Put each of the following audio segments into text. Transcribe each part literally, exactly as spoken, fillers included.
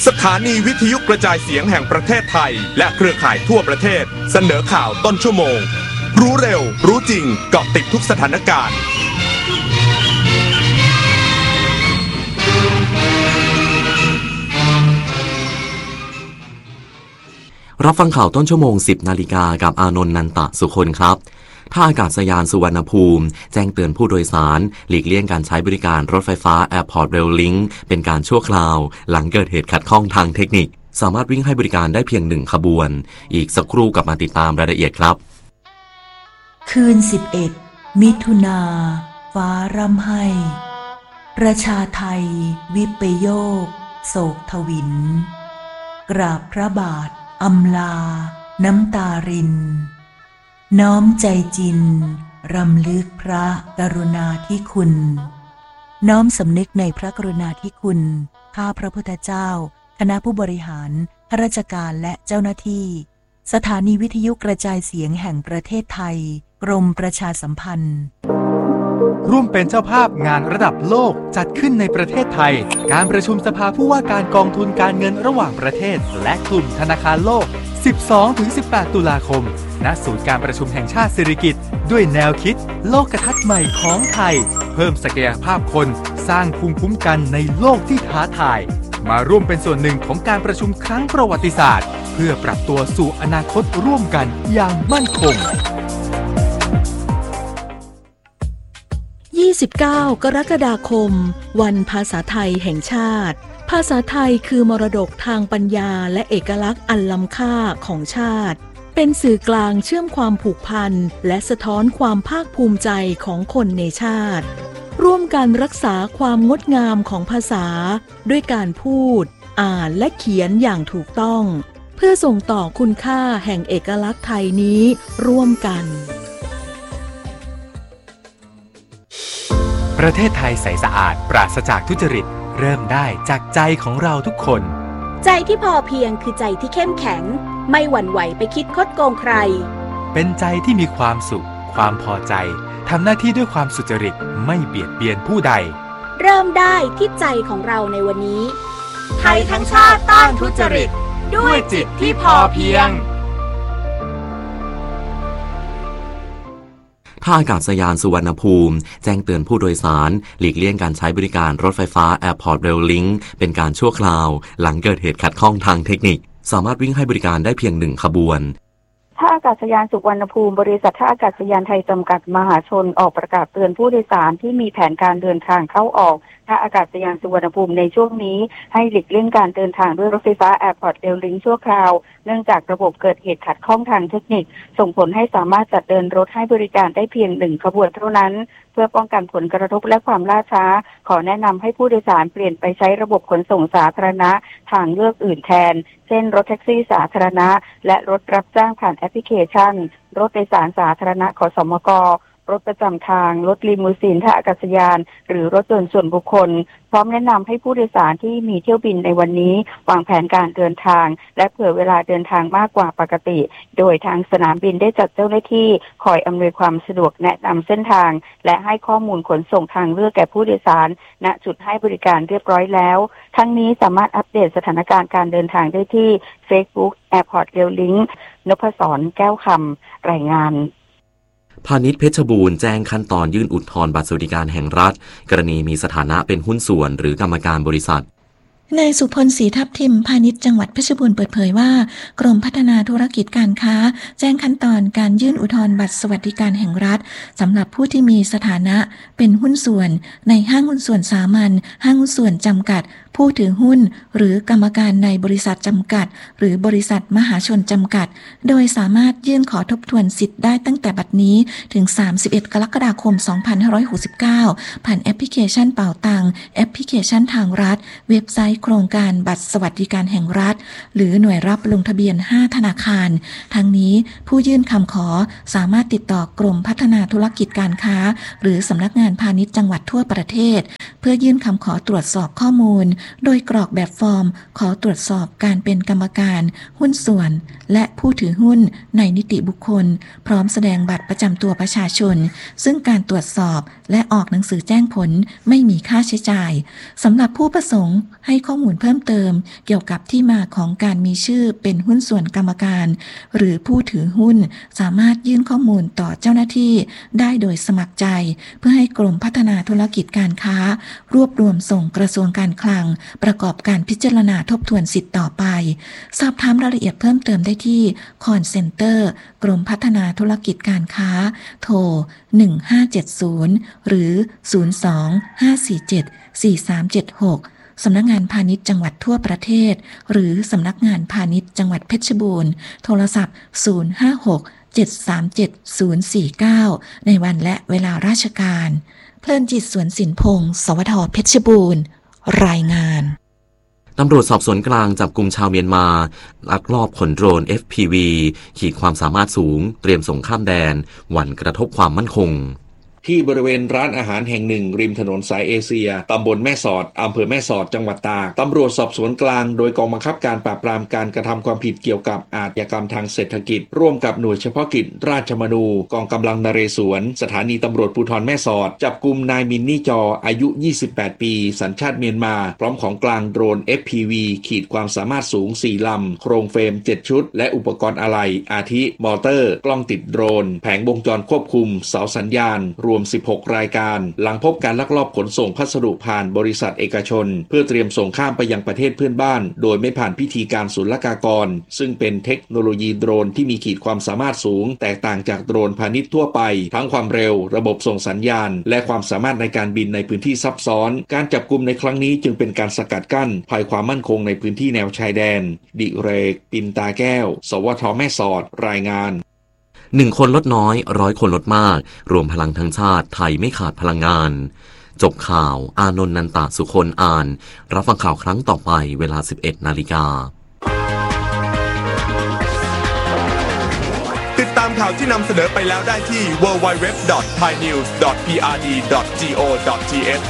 สถานีวิทยุกระจายเสียงแห่งประเทศไทยและเครือข่ายทั่วประเทศเสนอข่าวต้นชั่วโมงรู้เร็วรู้จริงเกาะติดทุกสถานการณ์รับฟังข่าวต้นชั่วโมง สิบนาฬิกากับอานนท์นันตะสุคนครับท่าอากาศยานสุวรรณภูมิแจ้งเตือนผู้โดยสารหลีกเลี่ยงการใช้บริการรถไฟฟ้า Airport Rail Link เป็นการชั่วคราวหลังเกิดเหตุขัดข้องทางเทคนิคสามารถวิ่งให้บริการได้เพียงหนึ่งขบวนอีกสักครู่กลับมาติดตามรายละเอียดครับคืนสิบเอ็ดมิถุนาฟ้าร่ำไห้ประชาไทยวิปโยคโศกทวินกราบพระบาทอำลาน้ำตารินน้อมใจจินรำลึกพระกรุณาธิคุณน้อมสำนึกในพระกรุณาธิคุณข้าพระพุทธเจ้าคณะผู้บริหารข้าราชการและเจ้าหน้าที่สถานีวิทยุกระจายเสียงแห่งประเทศไทยกรมประชาสัมพันธ์ร่วมเป็นเจ้าภาพงานระดับโลกจัดขึ้นในประเทศไทยการประชุมสภาผู้ว่าการกองทุนการเงินระหว่างประเทศและกลุ่มธนาคารโลก สิบสองถึงสิบแปด ตุลาคมณศูนย์การประชุมแห่งชาติสิริกิติ์ด้วยแนวคิดโลกทัศน์ใหม่ของไทยเพิ่มศักยภาพคนสร้างภูมิคุ้มกันในโลกที่ท้าทายมาร่วมเป็นส่วนหนึ่งของการประชุมครั้งประวัติศาสตร์เพื่อปรับตัวสู่อนาคตร่วมกันอย่างมั่นคงยี่สิบเก้ากรกฎาคมวันภาษาไทยแห่งชาติภาษาไทยคือมรดกทางปัญญาและเอกลักษณ์อันล้ำค่าของชาติเป็นสื่อกลางเชื่อมความผูกพันและสะท้อนความภาคภูมิใจของคนในชาติร่วมกันรักษาความงดงามของภาษาด้วยการพูดอ่านและเขียนอย่างถูกต้องเพื่อส่งต่อคุณค่าแห่งเอกลักษณ์ไทยนี้ร่วมกันประเทศไทยใสสะอาดปราศจากทุจริตเริ่มได้จากใจของเราทุกคนใจที่พอเพียงคือใจที่เข้มแข็งไม่หวั่นไหวไปคิดคดโกงใครเป็นใจที่มีความสุขความพอใจทำหน้าที่ด้วยความสุจริตไม่เบียดเบียนผู้ใดเริ่มได้ที่ใจของเราในวันนี้ไทยทั้งชาติต้านทุจริตด้วยจิตที่พอเพียงท่าอากาศยานสุวรรณภูมิแจ้งเตือนผู้โดยสารหลีกเลี่ยงการใช้บริการรถไฟฟ้า Airport Rail Link เป็นการชั่วคราวหลังเกิดเหตุขัดข้องทางเทคนิคสามารถวิ่งให้บริการได้เพียงหนึ่งขบวนท่าอากาศยานสุวรรณภูมิบริษัทท่าอากาศยานไทยจำกัดมหาชนออกประกาศเตือนผู้โดยสารที่มีแผนการเดินทางเข้าออกท่าอากาศยานสุวรรณภูมิในช่วงนี้ให้หลีกเลี่ยงการเดินทางด้วยรถไฟฟ้า Airport Rail Link ชั่วคราวเนื่องจากระบบเกิดเหตุขัดข้องทางเทคนิคส่งผลให้สามารถจัดเดินรถให้บริการได้เพียงหนึ่งขบวนเท่านั้นเพื่อป้องกันผลกระทบและความล่าช้าขอแนะนำให้ผู้โดยสารเปลี่ยนไปใช้ระบบขนส่งสาธารณะทางเลือกอื่นแทนเช่นรถแท็กซี่สาธารณะและรถรับจ้างผ่านแอปพลิเคชันรถโดยสารสาธารณะขสมกรถประจำทางรถลิมูซีนท่าอากาศยานหรือรถยนต์ส่วนบุคคลพร้อมแนะนำให้ผู้โดยสารที่มีเที่ยวบินในวันนี้วางแผนการเดินทางและเผื่อเวลาเดินทางมากกว่าปกติโดยทางสนามบินได้จัดเจ้าหน้าที่คอยอำนวยความสะดวกแนะนำเส้นทางและให้ข้อมูลขนส่งทางเลือกแก่ผู้โดยสารณจุดให้บริการเรียบร้อยแล้วทั้งนี้สามารถอัปเดตสถานการณ์การเดินทางได้ที่ Facebook Airport Rail Link นพศรแก้วคำรายงานพาณิชย์เพชรบูรณ์แจ้งขั้นตอนยื่นอุทธรณ์บัตรสวัสดิการแห่งรัฐกรณีมีสถานะเป็นหุ้นส่วนหรือกรรมการบริษัทนายสุพลศรีทับทิมพาณิชย์จังหวัดเพชรบูรณ์เปิดเผยว่ากรมพัฒนาธุรกิจการค้าแจ้งขั้นตอนการยื่นอุทธรณ์บัตรสวัสดิการแห่งรัฐสำหรับผู้ที่มีสถานะเป็นหุ้นส่วนในห้างหุ้นส่วนสามัญห้างหุ้นส่วนจำกัดผู้ถือหุ้นหรือกรรมการในบริษัทจำกัดหรือบริษัทมหาชนจำกัดโดยสามารถยื่นขอทบทวนสิทธิ์ได้ตั้งแต่บัดนี้ถึงสามสิบเอ็ดกรกฎาคมสองพันห้าร้อยหกสิบเก้าผ่านแอปพลิเคชันเป๋าตังแอปพลิเคชันทางรัฐเว็บไซต์โครงการบัตรสวัสดิการแห่งรัฐหรือหน่วยรับลงทะเบียนห้าธนาคารทั้งนี้ผู้ยื่นคำขอสามารถติดต่อกรมพัฒนาธุรกิจการค้าหรือสำนักงานพาณิชย์จังหวัดทั่วประเทศเพื่อยื่นคำขอตรวจสอบข้อมูลโดยกรอกแบบฟอร์มขอตรวจสอบการเป็นกรรมการหุ้นส่วนและผู้ถือหุ้นในนิติบุคคลพร้อมแสดงบัตรประจำตัวประชาชนซึ่งการตรวจสอบและออกหนังสือแจ้งผลไม่มีค่าใช้จ่ายสำหรับผู้ประสงค์ให้ข้อข้อมูลเพิ่มเติมเกี่ยวกับที่มาของการมีชื่อเป็นหุ้นส่วนกรรมการหรือผู้ถือหุ้นสามารถยื่นข้อมูลต่อเจ้าหน้าที่ได้โดยสมัครใจเพื่อให้กรมพัฒนาธุรกิจการค้ารวบรวมส่งกระทรวงการคลังประกอบการพิจารณาทบทวนสิทธิ์ต่อไปสอบถามรายละเอียดเพิ่มเติมได้ที่คอนเซ็นเตอร์กรมพัฒนาธุรกิจการค้าโทรหนึ่งห้าเจ็ดศูนย์หรือศูนย์ สอง ห้า สี่ เจ็ด สี่ สาม เจ็ด หกสำนักงานพาณิชย์จังหวัดทั่วประเทศหรือสำนักงานพาณิชย์จังหวัดเพชรบูรณ์โทรศัพท์ศูนย์ ห้า หก เจ็ด สาม เจ็ด ศูนย์ สี่ เก้าในวันและเวลาราชการเพลินจิตสวนสินพงศ์สวทเพชรบูรณ์รายงานตำรวจสอบสวนกลางจับกุมชาวเมียนมาลักลอบขนโดรน เอฟ พี วี ขีดความสามารถสูงเตรียมส่งข้ามแดนหวั่นกระทบความมั่นคงที่บริเวณร้านอาหารแห่งหนึ่งริมถนนสายเอเชียตำบลแม่สอดอำเภอแม่สอดจังหวัดตากตำรวจสอบสวนกลางโดยกองบังคับการปราบปรามการกระทำความผิดเกี่ยวกับอาชญากรรมทางเศรษฐกิจร่วมกับหน่วยเฉพาะกิจราชมนูกองกำลังนเรศวรสถานีตำรวจภูธรแม่สอดจับกุมนายมินนี่จออายุยี่สิบแปดปีสัญชาติเมียนมาพร้อมของกลางโดรน เอฟ พี วี ขีดความสามารถสูงสี่ลำโครงเฟรมเจ็ดชุดและอุปกรณ์อะไหล่อาทิมอเตอร์กล้องติดโดรนแผงวงจรควบคุมเสาสัญญาณรวมสิบหกรายการหลังพบการลักลอบขนส่งพัสดุผ่านบริษัทเอกชนเพื่อเตรียมส่งข้ามไปยังประเทศเพื่อนบ้านโดยไม่ผ่านพิธีการศุลกากรซึ่งเป็นเทคโนโลยีโดรนที่มีขีดความสามารถสูงแตกต่างจากโดรนพาณิชย์ทั่วไปทั้งความเร็วระบบส่งสัญญาณและความสามารถในการบินในพื้นที่ซับซ้อนการจับกุมในครั้งนี้จึงเป็นการสกัดกั้นภัยความมั่นคงในพื้นที่แนวชายแดนดิเรกปินตาแก้วสวทแม่สอดรายงานหนึ่งคนลดน้อยร้อยคนลดมากรวมพลังทั้งชาติไทยไม่ขาดพลังงานจบข่าวอานนท์นันตะสุคนอ่านรับฟังข่าวครั้งต่อไปเวลา สิบเอ็ดนาฬิกาติดตามข่าวที่นำเสนอไปแล้วได้ที่ ดับเบิลยู ดับเบิลยู ดับเบิลยู ดอท ไทยนิวส์ ดอท พี อาร์ ดี ดอท จี โอ ดอท ที เอช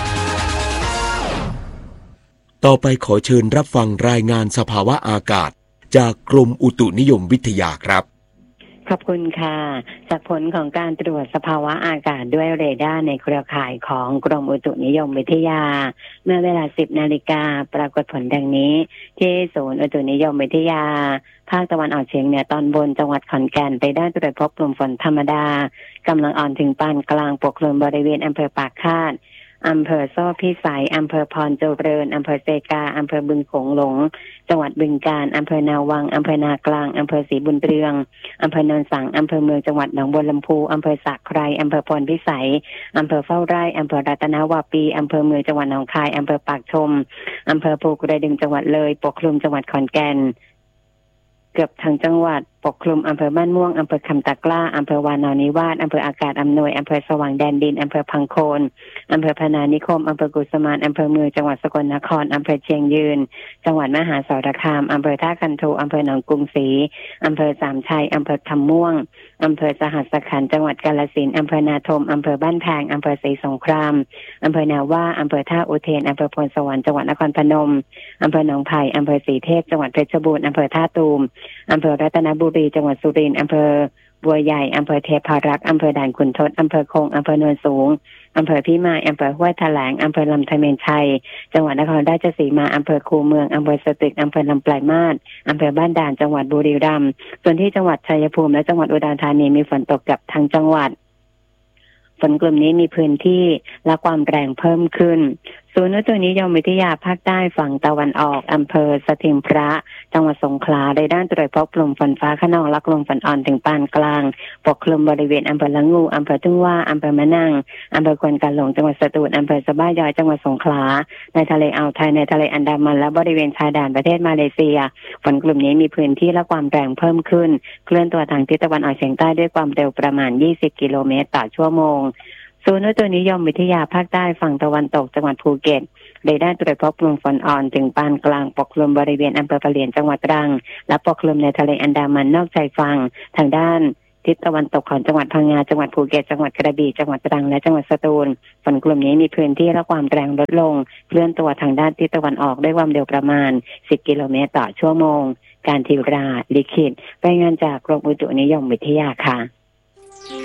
ต่อไปขอเชิญรับฟังรายงานสภาวะอากาศจากกรมอุตุนิยมวิทยาครับขอบคุณค่ะจากผลของการตรวจสภาวะอากาศด้วยเรดาร์ในเครือข่ายของกรมอุตุนิยมวิทยาเมื่อเวลา สิบนาฬิกาปรากฏผลดังนี้ที่ศูนย์อุตุนิยมวิทยาภาคตะวันออกเฉียงเหนือตอนบนจังหวัดขอนแก่นไปได้ตรวจพบกลุ่มฝนธรรมดากำลังอ่อนถึงปานกลางปกคลุมบริเวณอำเภอปากคาดอำเภอโซ่พิสัยอำเภอพรเจริญอำเภอเซกาอำเภอบึงโขงหลงจังหวัดบึงกาฬอำเภอนาวังอำเภอนากลางอำเภอศรีบุญเรืองอำเภอโนนสังอำเภอเมืองจังหวัดหนองบัวลำพูอำเภอสระไครอำเภอพรพิสัยอำเภอเฝ้าไร่อำเภอรัตนวาปีอำเภอเมืองจังหวัดหนองคายอำเภอปากชมอำเภอภูกระดึงจังหวัดเลยปกคลุมจังหวัดขอนแก่นเกือบทั้งจังหวัดปกคลุมอำเภอบ้านม่วงอำเภอคำตะกร้าอำเภอวานอนนิวาสอำเภออากาศอำนวยอำเภอสว่างแดนดินอำเภอพังโคนอำเภอพนานิคมอำเภอกุสมานอำเภอเมืองจังหวัดสกลนครอำเภอเชียงยืนจังหวัดมหาสารคามอำเภอท่าคันโทอำเภอหนองกรุงศรีอำเภอสามชัยอำเภอคำม่วงอำเภอสหัสขันธ์จังหวัดกาฬสินธุ์อำเภอนาทมอำเภอบ้านแพงอำเภอศรีสงครามอำเภอนาว่าอำเภอท่าอุเทนอำเภอพลสวรรค์จังหวัดนครพนมอำเภอหนองไผ่อำเภอศรีเทพจังหวัดเพชรบูรณ์อำเภอท่าตูมอำเภอรัตนบุรีจังหวัดสุรินทร์อำเภอบัวใหญ่อำเภอเทพารักษ์อำเภอด่านขุนทดอำเภอคงอำเภอโนนสูงอำเภอพิมายอำเภอห้วยแถลงอำเภอลำไทเมนชัยจังหวัดนครราชสีมาอำเภอคูเมืองอำเภอสตึกอำเภอลำปลายมาศอำเภอบ้านด่านจังหวัดบุรีรัมย์ส่วนที่จังหวัดชัยภูมิและจังหวัดอุดรธานีมีฝนตกกับทั้งจังหวัดฝนกลุ่มนี้มีพื้นที่และความแรงเพิ่มขึ้นศูนย์อุตุนิยมวิทยาภาคใต้ฝั่งตะวันออกอำเภอสถิงพระจังหวัดสงขลาได้ด้านตรวจพบกลุ่มฝนฟ้าคะนองและกลุ่มฝนอ่อนถึงปานกลางปกคลุมบริเวณอำเภอละงูอำเภอทุ่งว่าอำเภอมะนังอำเภอควนกาหลงจังหวัดสตูลอำเภอสะบ้ายอยจังหวัดสงขลาในทะเลอ่าวไทยในทะเลอันดามันและบริเวณชายแดนประเทศมาเลเซียฝนกลุ่มนี้มีพื้นที่และความแรงเพิ่มขึ้นเคลื่อนตัวทางทิศตะวันออกเฉียงใต้ด้วยความเร็วประมาณยี่สิบกิโลเมตรต่อชั่วโมงศูนย์อุตุนิยมวิทยาภาคใต้ฝั่งตะวันตกจังหวัดภูเก็ตได้ได้ตรวจพบกลุ่มฝนอ่อนถึงปานกลางปกคลุมบริเวณอำเภอปะเหลียนจังหวัดตรังและปกคลุมในทะเลอันดามันนอกชายฝั่งทางด้านทิศตะวันตกของจังหวัดพังงาจังหวัดภูเก็ตจังหวัดกระบี่จังหวัดตรังและจังหวัดสตูลฝนกลุ่มนี้มีพื้นที่และความแรงลดลงเคลื่อนตัวทางด้านทิศตะวันออกด้วยความเร็วประมาณสิบกิโลเมตรต่อชั่วโมงการทิวราลิขิตรายงานจากกรมอุตุนิยมวิทยาค่ะ